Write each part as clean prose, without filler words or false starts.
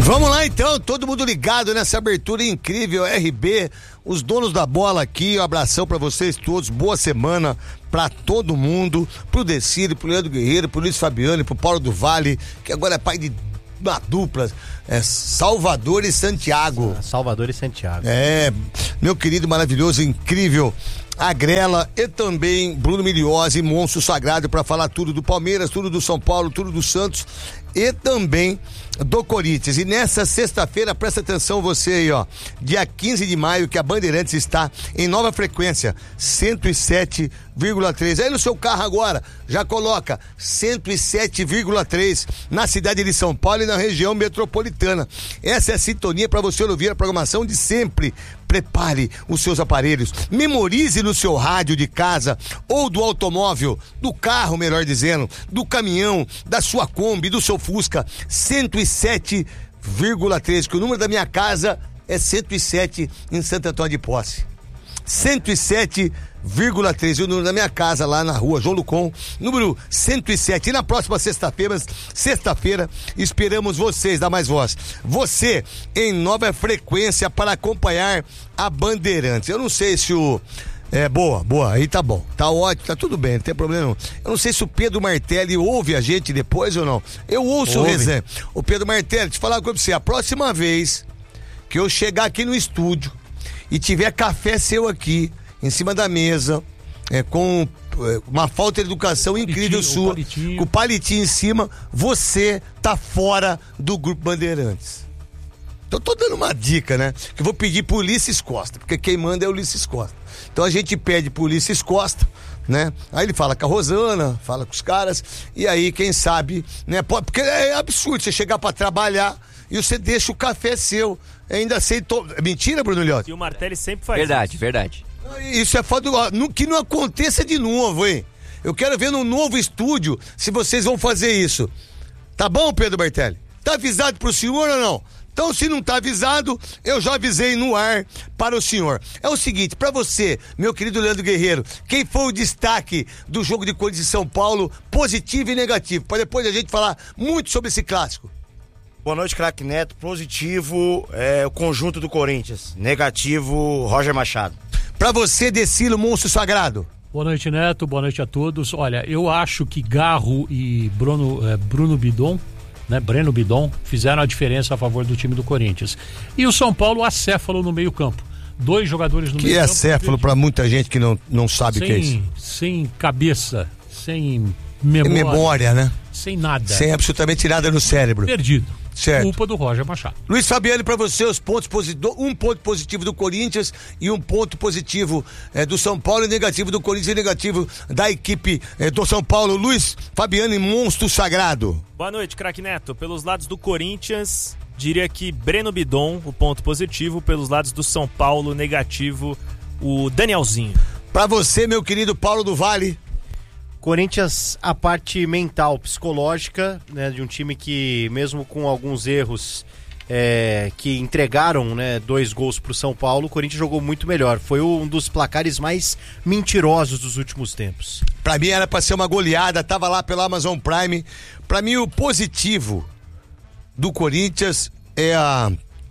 Vamos lá então, todo mundo ligado nessa abertura incrível, RB, os donos da bola aqui, um abração pra vocês todos, boa semana pra todo mundo, pro Decílio, pro Leandro Guerreiro, pro Luiz Fabiano, pro Paulo do Vale, que agora é pai de uma dupla, Salvador e Santiago. Salvador e Santiago. Meu querido, maravilhoso, incrível, Agrela e também Bruno Miliosi, monstro sagrado, para falar tudo do Palmeiras, tudo do São Paulo, tudo do Santos e também do Corinthians. E nessa sexta-feira, presta atenção você aí, ó, dia 15 de maio, que a Bandeirantes está em nova frequência, 107,3. Aí no seu carro agora, já coloca 107,3 na cidade de São Paulo e na região metropolitana. Essa é a sintonia para você ouvir a programação de sempre. Prepare os seus aparelhos, memorize no seu rádio de casa ou do automóvel, do carro, melhor dizendo, do caminhão, da sua Kombi, do seu Fusca, 107,3, que o número da minha casa é 107 em Santo Antônio de Posse. 107,3, o número da minha casa lá na rua João Lucon, número 107. E na próxima sexta-feira, esperamos vocês, dá mais voz, você em nova frequência para acompanhar a Bandeirantes. Eu não sei se o... boa, aí tá bom, tá ótimo, tá tudo bem, não tem problema não. Eu não sei se o Pedro Martelli ouve a gente depois ou não. Eu ouço o resenha. O Pedro Martelli, te falar com você, a próxima vez que eu chegar aqui no estúdio e tiver café seu aqui, em cima da mesa, com uma falta de educação incrível sua, com o palitinho em cima, você tá fora do Grupo Bandeirantes. Então tô dando uma dica, né? Que eu vou pedir pro Ulisses Costa, porque quem manda é o Ulisses Costa. Então a gente pede pro Ulisses Costa, né? Aí ele fala com a Rosana, fala com os caras, e aí quem sabe, né? Porque é absurdo você chegar pra trabalhar e você deixa o café seu, ainda sem... Mentira, Bruno Liotti? E o Martelli sempre faz Verdade. Isso é foda, que não aconteça de novo, hein? Eu quero ver no novo estúdio se vocês vão fazer isso. Tá bom, Pedro Martelli? Tá avisado pro senhor ou não? Então, se não tá avisado, eu já avisei no ar para o senhor. É o seguinte, pra você, meu querido Leandro Guerreiro, quem foi o destaque do jogo de Corinthians e São Paulo, positivo e negativo? Para depois a gente falar muito sobre esse clássico. Boa noite, craque Neto. Positivo, o conjunto do Corinthians. Negativo, Roger Machado. Pra você, Decílio, monstro sagrado. Boa noite, Neto. Boa noite a todos. Olha, eu acho que Garro e Bruno Bidon, né, Breno Bidon, fizeram a diferença a favor do time do Corinthians. E o São Paulo, acéfalo no meio campo. 2 jogadores no meio campo. Que é acéfalo pra muita gente que não sabe o que é isso. Sem cabeça, sem memória, né? Sem nada. Sem absolutamente nada no cérebro. Perdido. Certo. Culpa do Roger Machado. Luiz Fabiano, para você, os pontos um ponto positivo do Corinthians e um ponto positivo do São Paulo e negativo do Corinthians e negativo da equipe do São Paulo. Luiz Fabiano e monstro sagrado. Boa noite, craque Neto. Pelos lados do Corinthians, diria que Breno Bidon, o ponto positivo. Pelos lados do São Paulo, negativo, o Danielzinho. Para você, meu querido Paulo do Vale. Corinthians, a parte mental, psicológica, né, de um time que, mesmo com alguns erros que entregaram, né, 2 gols pro São Paulo, o Corinthians jogou muito melhor. Foi um dos placares mais mentirosos dos últimos tempos. Pra mim era pra ser uma goleada, tava lá pela Amazon Prime. Pra mim o positivo do Corinthians é a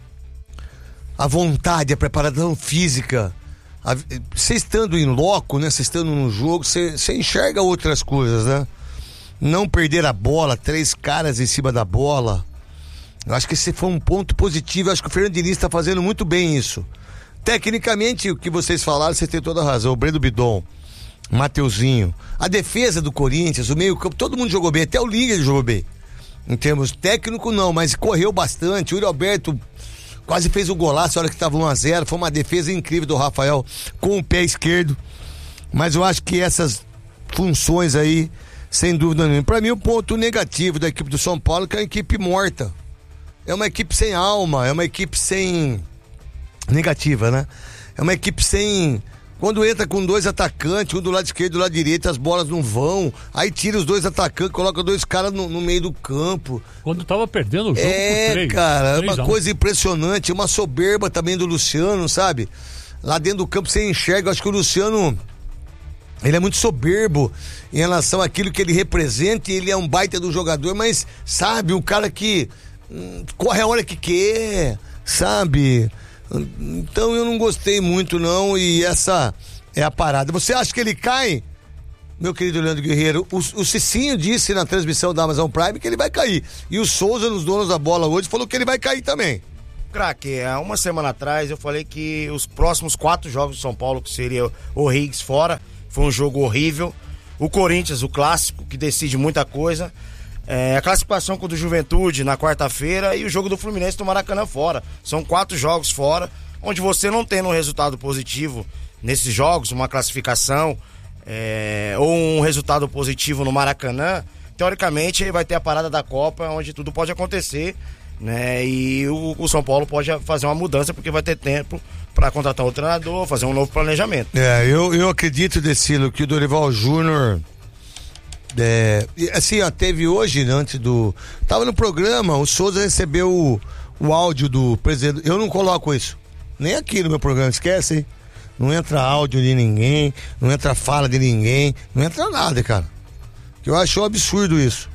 vontade, a preparação física. Você estando em loco, né? Você estando no jogo, você enxerga outras coisas, né? Não perder a bola, 3 caras em cima da bola. Eu acho que esse foi um ponto positivo. Eu acho que o Fernando Diniz está fazendo muito bem isso. Tecnicamente, o que vocês falaram, você tem toda a razão. O Breno Bidon, Mateuzinho, a defesa do Corinthians, o meio campo, todo mundo jogou bem, até o Lingard jogou bem. Em termos técnicos, não, mas correu bastante. O Yuri Alberto quase fez o golaço na hora que estava 1-0. Foi uma defesa incrível do Rafael com o pé esquerdo. Mas eu acho que essas funções aí, sem dúvida nenhuma. Para mim, o ponto negativo da equipe do São Paulo é que é uma equipe morta. É uma equipe sem alma, é uma equipe sem... Negativa, né? É uma equipe sem... Quando entra com 2 atacantes, um do lado esquerdo e do lado direito, as bolas não vão. Aí tira os 2 atacantes, coloca 2 caras no meio do campo. Quando tava perdendo o jogo por 3. Cara, é uma coisa impressionante. Uma soberba também do Luciano, sabe? Lá dentro do campo você enxerga. Eu acho que o Luciano, ele é muito soberbo em relação àquilo que ele representa. E ele é um baita do jogador, mas sabe, o cara que corre a hora que quer, sabe? Então eu não gostei muito não, e essa é a parada. Você acha que ele cai? Meu querido Leandro Guerreiro, o Cicinho disse na transmissão da Amazon Prime que ele vai cair. E o Souza, nos donos da bola hoje, falou que ele vai cair também. Craque, há uma semana atrás eu falei que os próximos 4 jogos do São Paulo, que seria o Higgs fora, foi um jogo horrível. O Corinthians, o clássico, que decide muita coisa. A classificação com o do Juventude na quarta-feira e o jogo do Fluminense no Maracanã fora. São 4 jogos fora, onde você não tendo um resultado positivo nesses jogos, uma classificação... ou um resultado positivo no Maracanã, teoricamente vai ter a parada da Copa, onde tudo pode acontecer, né? E o São Paulo pode fazer uma mudança, porque vai ter tempo para contratar o treinador, fazer um novo planejamento. Eu acredito, Decilo, que o Dorival Júnior assim, ó, teve hoje, antes do... Tava no programa, o Souza recebeu o áudio do presidente. Eu não coloco isso, nem aqui no meu programa, esquece, hein? Não entra áudio de ninguém, não entra fala de ninguém, não entra nada, cara. Eu acho um absurdo isso.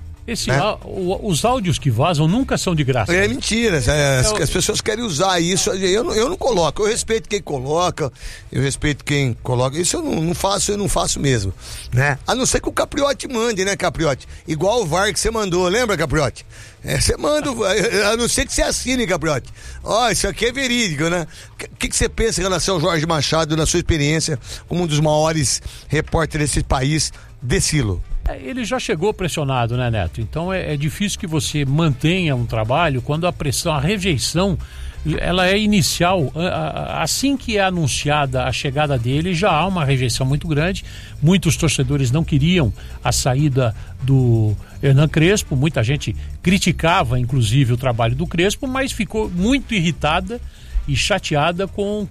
Os áudios que vazam nunca são de graça. É mentira, as pessoas querem usar isso. Eu não coloco, eu respeito quem coloca, eu respeito quem coloca. Isso eu não faço mesmo, né? A não ser que o Capriotti mande, né, Capriotti? Igual o VAR que você mandou, lembra, Capriotti? Você manda, a não ser que você assine, Capriotti. Isso aqui é verídico, né? O que você pensa em relação ao Jorge Machado, na sua experiência como um dos maiores repórteres desse país, Decilo? Ele já chegou pressionado, né, Neto? Então é difícil que você mantenha um trabalho quando a pressão, a rejeição, ela é inicial. Assim que é anunciada a chegada dele, já há uma rejeição muito grande. Muitos torcedores não queriam a saída do Hernan Crespo, muita gente criticava, inclusive, o trabalho do Crespo, mas ficou muito irritada e chateada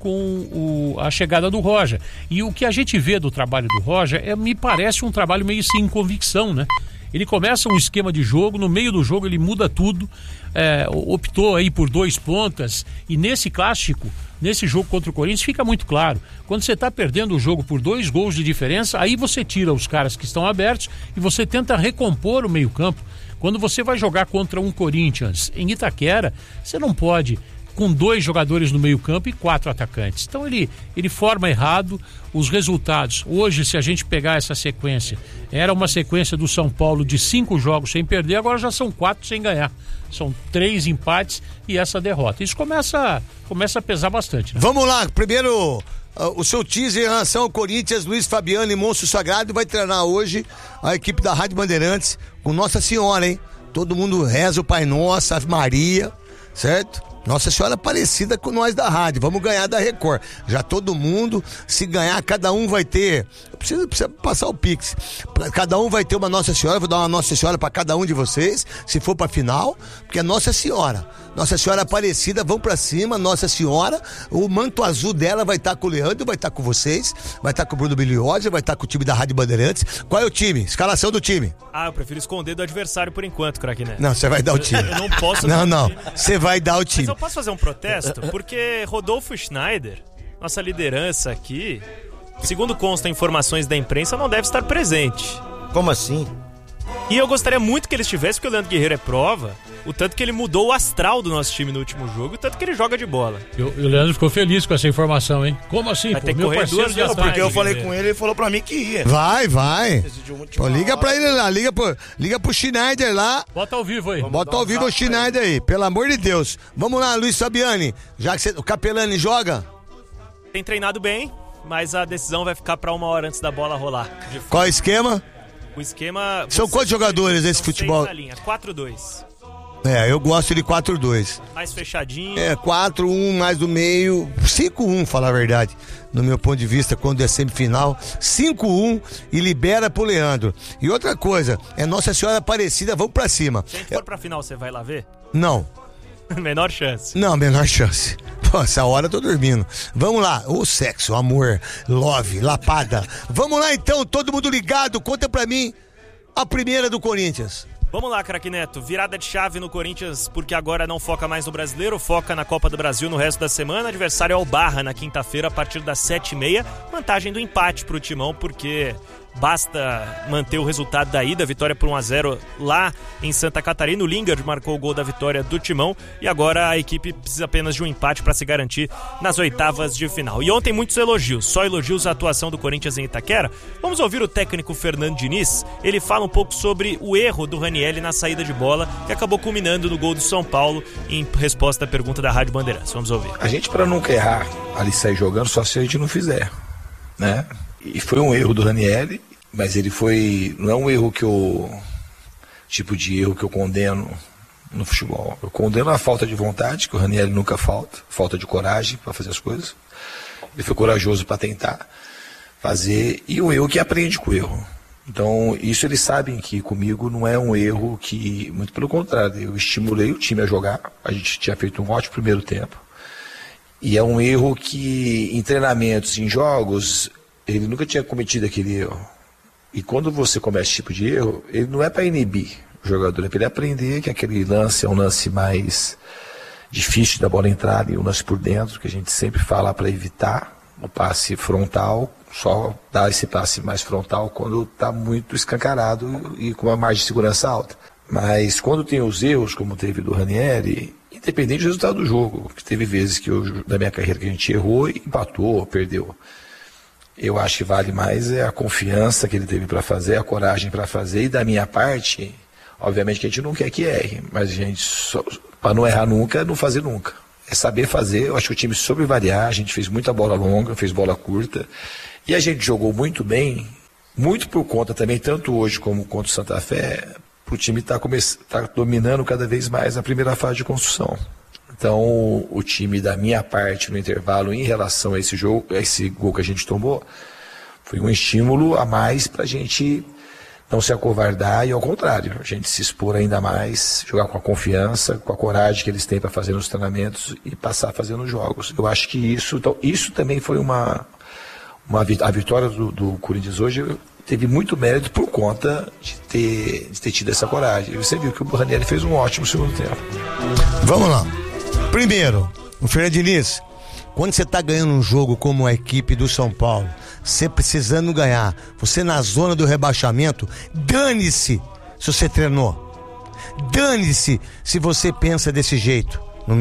com a chegada do Roger. E o que a gente vê do trabalho do Roger me parece um trabalho meio sem convicção, né? Ele começa um esquema de jogo, no meio do jogo ele muda tudo, optou aí por 2 pontas, e nesse clássico, nesse jogo contra o Corinthians, fica muito claro. Quando você está perdendo o jogo por 2 gols de diferença, aí você tira os caras que estão abertos e você tenta recompor o meio-campo. Quando você vai jogar contra um Corinthians em Itaquera, você não pode... com 2 jogadores no meio-campo e 4 atacantes. Então ele forma errado os resultados. Hoje, se a gente pegar essa sequência, era uma sequência do São Paulo de 5 jogos sem perder, agora já são 4 sem ganhar. São 3 empates e essa derrota. Isso começa a pesar bastante, né? Vamos lá, primeiro o seu teaser em relação ao Corinthians. Luiz Fabiano e Monstro Sagrado vai treinar hoje a equipe da Rádio Bandeirantes com Nossa Senhora, hein? Todo mundo reza o Pai Nosso, a Maria, certo? Nossa Senhora Aparecida com nós da rádio, vamos ganhar da Record. Já todo mundo, se ganhar, cada um vai ter, precisa passar o Pix, cada um vai ter uma Nossa Senhora, vou dar uma Nossa Senhora pra cada um de vocês, se for pra final, porque é Nossa Senhora Aparecida, vão pra cima, Nossa Senhora, o manto azul dela vai estar com o Leandro, vai estar com vocês, vai estar com o Bruno Biliosa, vai estar com o time da Rádio Bandeirantes. Qual é o time? Escalação do time? Eu prefiro esconder do adversário por enquanto, craque, né? Não, você vai dar o time. Eu não posso... Não, você vai dar o time. Mas eu posso fazer um protesto? Porque Rodolfo Schneider, nossa liderança aqui, segundo constam informações da imprensa, não deve estar presente. Como assim? E eu gostaria muito que ele estivesse, porque o Leandro Guerreiro é prova, o tanto que ele mudou o astral do nosso time no último jogo, o tanto que ele joga de bola. E o Leandro ficou feliz com essa informação, hein? Como assim? Vai ter que correr 2 dias atrás. Porque eu falei com ele, ele falou pra mim que ia. Vai. Pô, liga pra ele lá, liga pro Schneider lá. Bota ao vivo aí. Bota ao vivo o Schneider aí, pelo amor de Deus. Vamos lá, Luiz Fabiani, já que o Capelani joga? Tem treinado bem, mas a decisão vai ficar pra 1 hora antes da bola rolar. Qual é o esquema? O esquema... São quantos jogadores desse futebol? 6 na linha, 4-2. Eu gosto de 4-2. Mais fechadinho. 4-1 mais do meio, 5-1, falar a verdade, no meu ponto de vista, quando é semifinal, 5-1 e libera pro Leandro. E outra coisa, Nossa Senhora Aparecida, vamos pra cima. Se a gente for pra final, você vai lá ver? Não. Menor chance. Não, menor chance. Pô, essa hora eu tô dormindo. Vamos lá, o sexo, amor, love, lapada. Vamos lá então, todo mundo ligado, conta pra mim a primeira do Corinthians. Vamos lá, craque Neto, virada de chave no Corinthians, porque agora não foca mais no Brasileiro, foca na Copa do Brasil no resto da semana. Adversário é o Barra na quinta-feira a partir das 7h30. Vantagem do empate pro Timão, porque basta manter o resultado da ida, vitória por 1-0 lá em Santa Catarina. O Lingard marcou o gol da vitória do Timão e agora a equipe precisa apenas de um empate para se garantir nas oitavas de final. E ontem muitos elogios, só elogios à atuação do Corinthians em Itaquera. Vamos ouvir o técnico Fernando Diniz. Ele fala um pouco sobre o erro do Ranieri na saída de bola, que acabou culminando no gol do São Paulo, em resposta à pergunta da Rádio Bandeirantes. Vamos ouvir. A gente, para nunca errar ali, sair jogando, só se a gente não fizer, né? E foi um erro do Ranieri, mas ele foi, não é um erro tipo de erro que eu condeno no futebol. Eu condeno a falta de vontade, que o Ranieri nunca falta de coragem para fazer as coisas. Ele foi corajoso para tentar fazer, e um erro que aprende com o erro. Então, isso eles sabem que comigo não é um erro que, muito pelo contrário, eu estimulei o time a jogar, a gente tinha feito um ótimo primeiro tempo, e é um erro que em treinamentos, em jogos, ele nunca tinha cometido aquele erro. E quando você comete esse tipo de erro, ele não é para inibir o jogador, é para ele aprender que aquele lance é um lance mais difícil da bola entrar e um lance por dentro, que a gente sempre fala para evitar o passe frontal, só dar esse passe mais frontal quando está muito escancarado e com uma margem de segurança alta. Mas quando tem os erros, como teve do Ranieri, independente do resultado do jogo, que teve vezes da minha carreira que a gente errou e empatou, perdeu. Eu acho que vale mais a confiança que ele teve para fazer, a coragem para fazer, e da minha parte, obviamente que a gente não quer que erre, mas a gente, para não errar nunca, não fazer nunca. É saber fazer. Eu acho que o time soube variar, a gente fez muita bola longa, fez bola curta, e a gente jogou muito bem, muito por conta também, tanto hoje como contra o Santa Fé, o time tá dominando cada vez mais a primeira fase de construção. Então, o time da minha parte no intervalo em relação a esse jogo, a esse gol que a gente tomou, foi um estímulo a mais para a gente não se acovardar e, ao contrário, a gente se expor ainda mais, jogar com a confiança, com a coragem que eles têm para fazer nos treinamentos e passar a fazer nos jogos. Eu acho que isso também foi a vitória do Corinthians hoje teve muito mérito por conta de ter tido essa coragem. E você viu que o Ranieri fez um ótimo segundo tempo. Vamos lá. Primeiro, o Fernando Diniz, quando você está ganhando um jogo como a equipe do São Paulo, você precisando ganhar, você na zona do rebaixamento, dane-se se você treinou. Dane-se se você pensa desse jeito.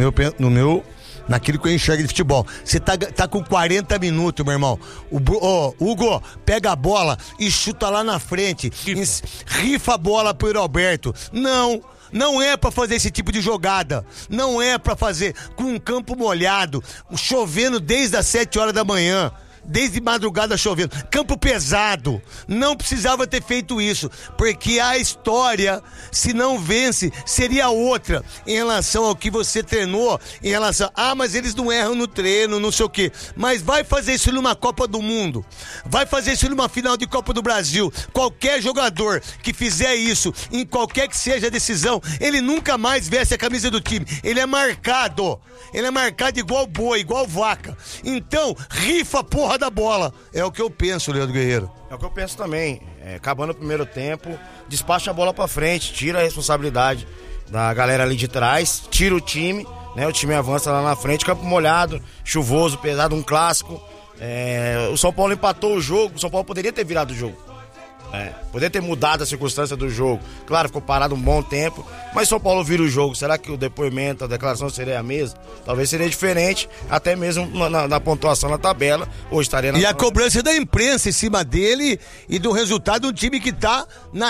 Naquilo que eu enxergo de futebol. Você tá com 40 minutos, meu irmão. Hugo, pega a bola e chuta lá na frente. Rifa a bola pro Alberto. Não é pra fazer esse tipo de jogada. Não é pra fazer com um campo molhado, chovendo desde as 7 horas da manhã. Desde madrugada chovendo, campo pesado. Não precisava ter feito isso, porque a história, se não vence, seria outra em relação ao que você treinou, em relação, mas eles não erram no treino, não sei o quê. Mas vai fazer isso numa Copa do Mundo, vai fazer isso numa final de Copa do Brasil. Qualquer jogador que fizer isso, em qualquer que seja a decisão, ele nunca mais veste a camisa do time. Ele é marcado igual boi, igual vaca. Então, rifa a porra da bola. É o que eu penso, Leandro Guerreiro. É o que eu penso também. Acabando o primeiro tempo, despacha a bola pra frente, tira a responsabilidade da galera ali de trás, tira o time, né? O time avança lá na frente, campo molhado, chuvoso, pesado, um clássico. O São Paulo empatou o jogo, o São Paulo poderia ter virado o jogo. Poderia ter mudado a circunstância do jogo. Claro, ficou parado um bom tempo, mas São Paulo vira o jogo. Será que o depoimento, a declaração seria a mesma? Talvez seria diferente, até mesmo na pontuação na tabela. Ou estaria na... E a cobrança da imprensa em cima dele e do resultado do time que tá na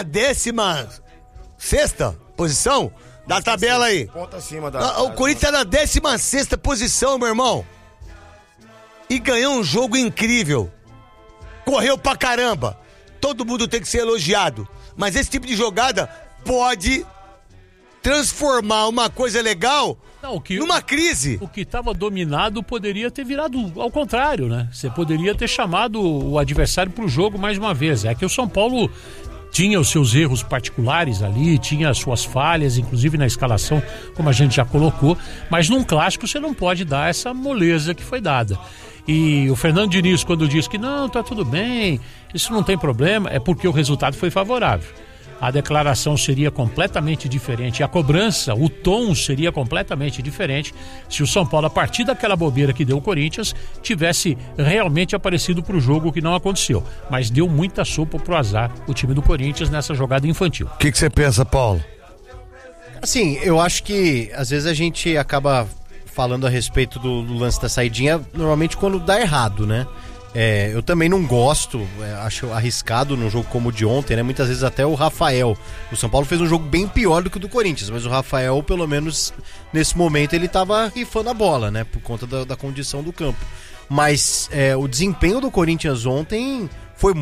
16ª posição da tabela aí. Ponto acima o Corinthians tá na 16ª posição, meu irmão. E ganhou um jogo incrível. Correu pra caramba. Todo mundo tem que ser elogiado, mas esse tipo de jogada pode transformar uma coisa legal numa crise. O que estava dominado poderia ter virado ao contrário, né? Você poderia ter chamado o adversário para o jogo mais uma vez. É que o São Paulo tinha os seus erros particulares ali, tinha as suas falhas, inclusive na escalação, como a gente já colocou, mas num clássico você não pode dar essa moleza que foi dada. E o Fernando Diniz, quando diz que não, tá tudo bem, isso não tem problema, é porque o resultado foi favorável. a declaração seria completamente diferente, a cobrança, o tom seria completamente diferente se o São Paulo, a partir daquela bobeira que deu o Corinthians, tivesse realmente aparecido pro jogo, que não aconteceu. Mas deu muita sopa pro azar o time do Corinthians nessa jogada infantil. O que você pensa, Paulo? Assim, eu acho que às vezes a gente acaba falando a respeito do lance da saidinha, normalmente quando dá errado, né? Eu também não gosto, acho arriscado num jogo como o de ontem, né? Muitas vezes até o Rafael. O São Paulo fez um jogo bem pior do que o do Corinthians, mas o Rafael, pelo menos nesse momento, ele tava rifando a bola, né? Por conta da condição do campo. Mas o desempenho do Corinthians ontem